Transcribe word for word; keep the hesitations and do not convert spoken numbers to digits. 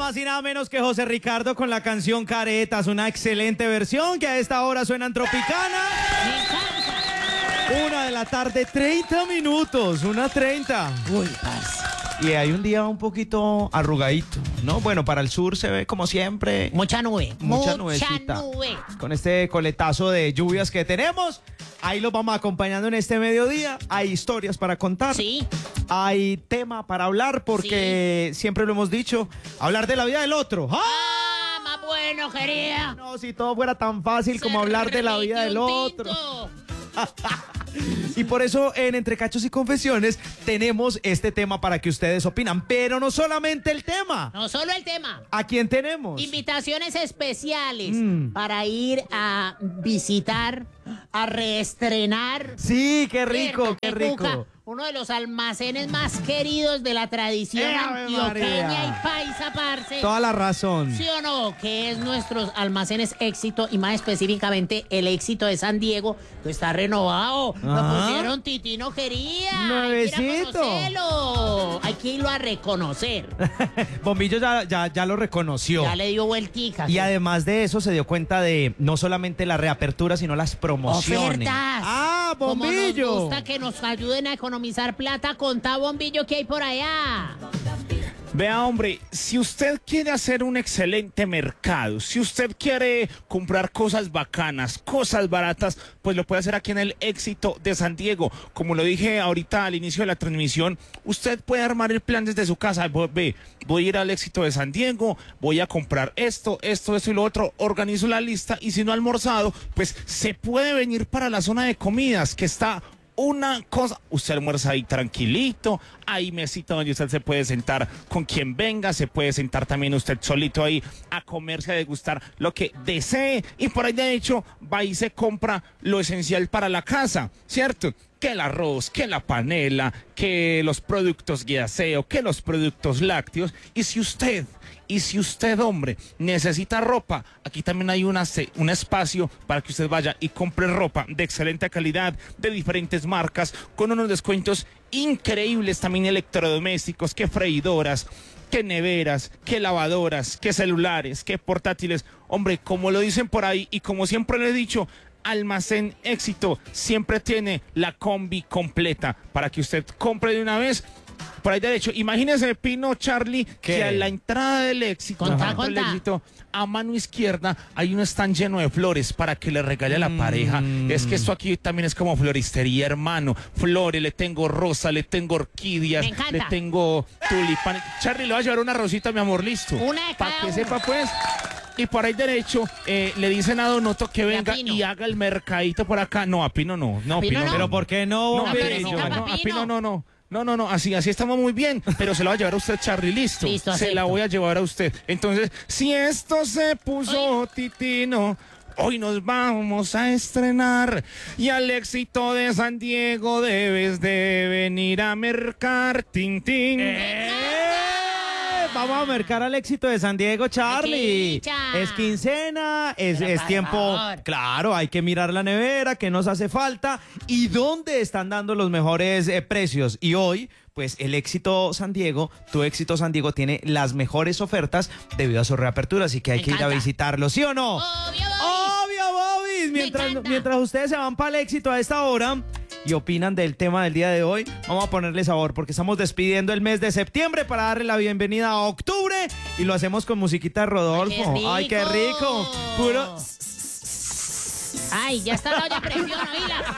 más y nada menos que José Ricardo con la canción Caretas, una excelente versión que a esta hora suena en Tropicana. Una de la tarde, treinta minutos, una treinta. Uy, parce. Y hay un día un poquito arrugadito, ¿no? Bueno, para el sur se ve como siempre. Mucha nube. Mucha nubecita. nube. Con este coletazo de lluvias que tenemos, ahí los vamos acompañando en este mediodía. Hay historias para contar. Sí. Hay tema para hablar porque sí. Siempre lo hemos dicho, hablar de la vida del otro. ¡Ah! Ah, más bueno, querida. No, si todo fuera tan fácil como hablar de la vida del otro. Y por eso en Entre Cachos y Confesiones tenemos este tema para que ustedes opinan. Pero no solamente el tema. No solo el tema. ¿A quién tenemos? Invitaciones especiales Mm. para ir a visitar, a reestrenar. Sí, qué rico, qué Cuca, rico. uno de los almacenes más queridos de la tradición ¡Eh, Ave antioqueña María! y paisa, parce. Toda la razón. ¿Sí o no? Que es nuestros almacenes éxito y más específicamente el éxito de San Diego, que está renovado. Lo Ajá. pusieron Titino quería. Nuevecito. Hay que ir a conocerlo. Hay que irlo a reconocer. Bombillo ya, ya, ya lo reconoció. Ya le dio vueltica. Y además de eso se dio cuenta de no solamente la reapertura, sino las promociones. Ofertas. ¡Ah, Bombillo! Como nos gusta que nos ayuden a economizar plata, contá, Bombillo, que hay por allá. Vea, hombre, si usted quiere hacer un excelente mercado, si usted quiere comprar cosas bacanas, cosas baratas, pues lo puede hacer aquí en el Éxito de San Diego. Como lo dije ahorita al inicio de la transmisión, usted puede armar el plan desde su casa. Ve, voy a ir al Éxito de San Diego, voy a comprar esto, esto, esto y lo otro, organizo la lista y si no ha almorzado, pues se puede venir para la zona de comidas que está... Una cosa, usted almuerza ahí tranquilito, hay mesita donde usted se puede sentar con quien venga, se puede sentar también usted solito ahí a comerse, a degustar lo que desee y por ahí de hecho va y se compra lo esencial para la casa, ¿cierto? Que el arroz, que la panela, que los productos de aseo, que los productos lácteos y si usted... Y si usted, hombre, necesita ropa, aquí también hay una, un espacio para que usted vaya y compre ropa de excelente calidad, de diferentes marcas, con unos descuentos increíbles, también electrodomésticos, que freidoras, que neveras, que lavadoras, que celulares, que portátiles. Hombre, como lo dicen por ahí y como siempre le he dicho, Almacén Éxito siempre tiene la combi completa para que usted compre de una vez. Por ahí de hecho, imagínese, Pino, Charlie, ¿Qué? que a la entrada del Éxito, Contá, ajá, del contá. Éxito, a mano izquierda hay un stand lleno de flores para que le regale a la Mm. pareja. Es que esto aquí también es como floristería, hermano. Flores, le tengo rosa, le tengo orquídeas, Me encanta. le tengo tulipanes. Charlie, le va a llevar una rosita, mi amor, listo. Una de Para cada que uno. sepa, pues. Y por ahí derecho eh, le dicen a Donoto que Y a venga Pino. y haga el mercadito por acá. No, a Pino no. No, ¿A Pino Pino no? Pero ¿por qué no, No, Una a Pino Bombillo? no, florecita no, pa' a Pino Pino. no, no. No, no, no, así, así estamos muy bien, pero se la va a llevar a usted, Charlie, listo. Listo, se acepto. la voy a llevar a usted. Entonces, si esto se puso titino, hoy nos vamos a estrenar y al Éxito de San Diego debes de venir a mercar, tin, tin. ¡Eh! Vamos a mercar al Éxito de San Diego, Charlie. chicha! Es quincena, es, Pero es por tiempo. favor. Claro, hay que mirar la nevera, que nos hace falta y dónde están dando los mejores eh, precios. Y hoy, pues el Éxito San Diego, tu Éxito San Diego tiene las mejores ofertas debido a su reapertura, así que hay Me que ir a encanta. visitarlo, ¿sí o no? Obvio, Bobis. Obvio, Bobis. Mientras, encanta. mientras ustedes se van para el Éxito a esta hora y opinan del tema del día de hoy, vamos a ponerle sabor porque estamos despidiendo el mes de septiembre para darle la bienvenida a octubre y lo hacemos con musiquita de Rodolfo. ¡Ay, qué rico! Puro... Ay, ya está la olla a presión, oíla.